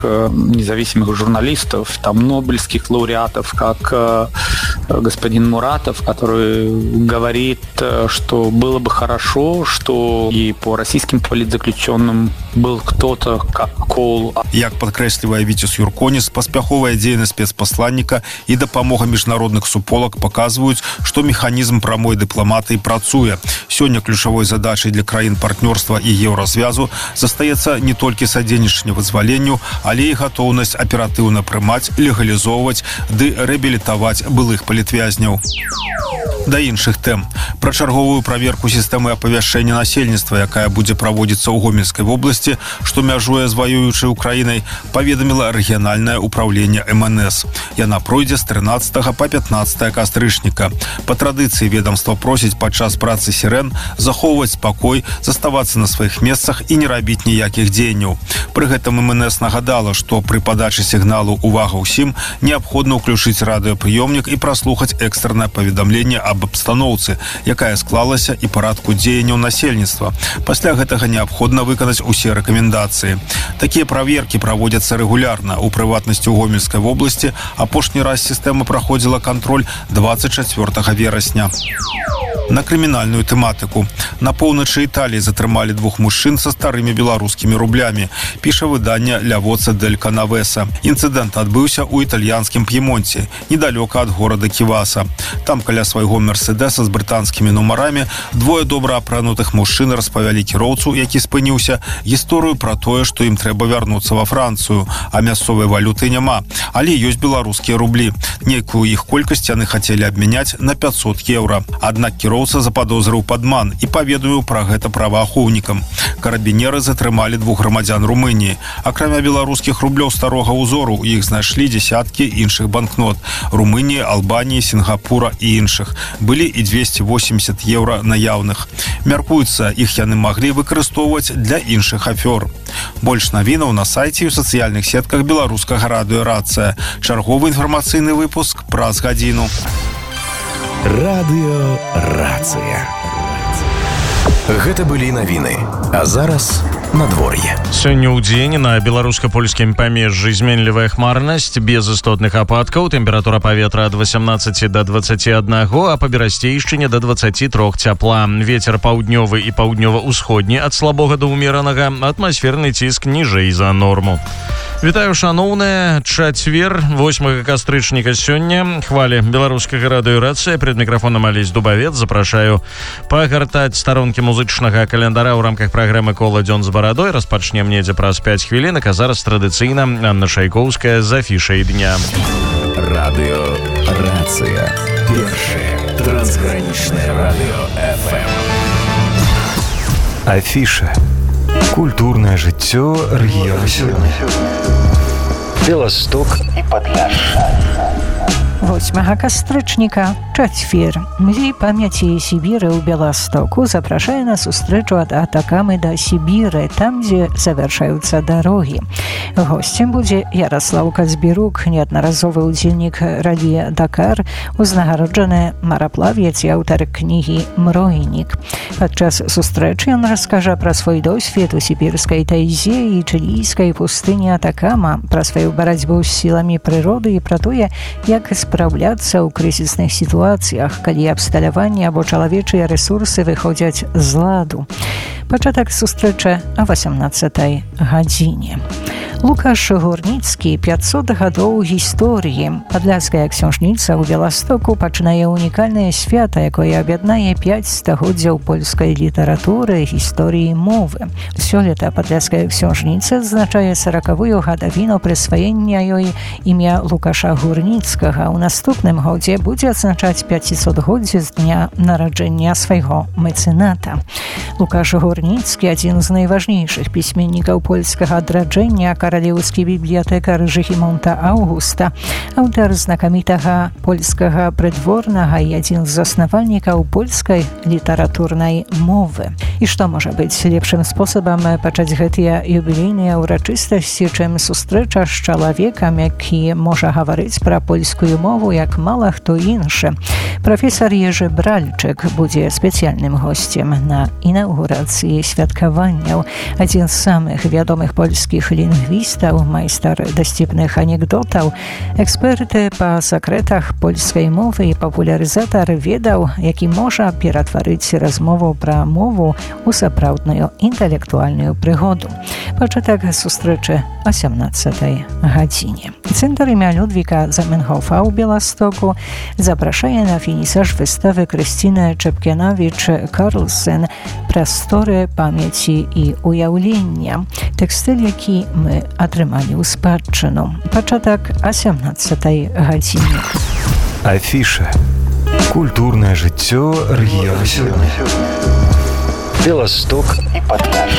независимых журналистов, там нобелевских лауреатов, как господин Муратов, который говорит, что было бы хорошо, что и по российским политзаключенным был кто-то, как Кол. Як падкрэслівае Віцюс Юрконіс, паспяховая дзейнасць спецпасланніка і дапамога міжнародных суполак паказваюць, што механізм прамой дыпламатыі працуе. Сёння ключавой задачай для краін партнёрства і еўразвязу застаецца не толькі садзейнічанне вызваленню, але і гатоўнасць аператыўна прымаць, легалізоўваць ды рэабілітаваць былых палітвязняў. Да іншых тэм. Пра чарговую праверку сістэмы апавяшчэння насельніцтва, якая будзе праводзіцца ў Гомельскай вобласці, што мяжуе з ваюючай Украінай, паведаміла рэгіянальнае ўпраўленне МНС. Яна пройдзе з 13 па 15 кастрычніка. Па традыцыі ведамства просіць падчас працы сірэн захоўваць спакой, заставацца на сваіх месцах і не рабіць ніякіх дзеянняў. Пры гэтым МНС нагадала, што пры падачы сігналу «Увага ўсім» неабходна ўключыць радыёпрыёмнік і праслухаць экстраннае паведамленне аб абстаноўцы, якая склалася і парадку дзеянняў насельніцтва. Пасля гэтага неабходна выканаць усе рэкамендацыі. Такія праверкі праводзяцца рэгулярна. У прыватнасці ў Гомельскай вобласці апошні раз сістэма праходзіла кантроль 24 верасня. На крымінальную тэматыку. На поўначы Італіі затрымалі двух мужчын са старымі беларускімі рублямі, піша выданне «Ля Воце дель Канавеса». Інцыдэнт адбыўся ў італьянскім П'емонце, недалёка ад горада Ківаса. Там каля свайго мерседеса з брытанскімі нумарамі двое добра апранутых мужчын распавялі кіроўцу, які спыніўся, гісторыю пра тое, што ім трэба вярнуцца ва Францыю, а мясцовай валюты няма, але ёсць беларускія рублі. Нейкую іх колькасць яны хацелі абмяняць на 500 еўра. Аднак кіроўца западозрыў падман і паведаміў пра гэта праваахоўнікам. Карабінеры затрымалі двух грамадзян Румыніі. Акрамя беларускіх рублёў старога ўзору, іх знайшлі дзесяткі іншых банкнот Румыніі, Албаніі, Сінгапура і іншых. Былі і 280 еўра наяўных. Мяркуецца, іх яны маглі выкарыстоўваць для іншых афёр. Больш навінаў на сайце і ў сацыяльных сетках беларускага радыё «Рацыя». Чарговы інфармацыйны выпуск праз гадзіну. Радыё «Рацыя». Гэта былі навіны. А зараз надвор'е. Сёння ў дзень на беларуска-польскім памежжы зменлівая хмарнасць, без істотных ападкаў, тэмпература паветра ад 18 до 21, а па берасцейшчыне до 23 цяпла. Вецер паўднёвы і паўднёва-ўсходні ад слабога да ўмеранага, атмасферны ціск ніжэй за норму. Вітаю, шаноўныя, чацвер, 8 кастрычніка сёння. Хвалі беларускага радыё «Рацыя». Перед мікрафонам Алесь Дубавец. Запрашаю пагартаць старонкі музычнага календара ў рамках праграмы «Кола дзён з барадой». Распачнем недзе праз 5 хвілінак, а зараз традыцыйна Анна Шайкоўская з афішай дня. Радыё «Рацыя». Першае трансгранічнае радыё FM. Афіша. Культурное жыццё рэгіёна сёння. Беласток і Падляшша. 8 кастрычніка, чацвер. Музей памяці Сібіры ў Беластоку запрашае на сустрэчу ад Атакамы да Сібіры, там, дзе завяршаюцца дарогі. Госцем будзе Яраслаў Казбірук, неаднаразовы ўдзельнік ралі «Дакар», узнагароджаны мараплавец і аўтар кнігі «Мройнік». Падчас сустрэчы ён раскажа пра свой досвед у сібірскай тайзе і чылійскай пустыні Атакама, пра сваю барацьбу з сіламі прыроды і пра тое, як спраўляцца ў крызісных сітуацыях, калі абсталяванне або чалавечыя рэсурсы выходзяць з ладу. Пачатак сустрэчы о 18 гадзіне. Лукаш Гурніцкі 500 гадоў гісторыі. Падляшская ксёжніца ў Беластоку пачынае унікальнае свята, якое аб'яднае 5 стагоддзяў польскай літаратуры, гісторыі мовы. Сёлета падляшская ксёжніца адзначае 40-ю гадавіну прысваення ёй імя Лукаша Гурніцкага. У наступным годзе будзе адзначаць 500годдзе з дня нараджэння свайго мэцэната. Лукаш Гурніцкі – адзін з найважнейшых пісьменнікаў польскага адраджэння, каралеўскі бібліятэкар Жыгімонта Аўгуста, аўтар знакамітага польскага прыдворнага і адзін з заснавальнікаў польскай літаратурнай мовы. І што можа быць лепшым спосабам пачаць гэтыя юбілейныя ўрачыстасці, чым сустрэча з чалавекам, які можа гаварыць пра польскую мову як мала хто іншы. Прафесар Ежы Бральчык будзе спецыяльным госцем на інаўгурацыі святкаванняў. Адзін з самых вядомых польскіх лінгвістаў журналістаў, майстар дасціпных анекдотаў, эксперты па сакрэтах польскай мовы і папулярызатар ведаў, які можа ператварыць размову пра мову у сапраўдную інтэлектуальную прыгоду. Пачатак сустрэчы о 17 гадзіне. Цэнтр імя Людвіка Заменхофа ў Беластоку запрашае на фінісаж выставы Крысціны Чэпкінавіч Карлсен «Прасторы памяці і уяўлення». Тэкстыль, які мы атрымалі ў спадчыну. Пачатак о 17 гадзіне. Афіша. Культурнае жыццё рэгіёну сёння. Беласток і Падляшша.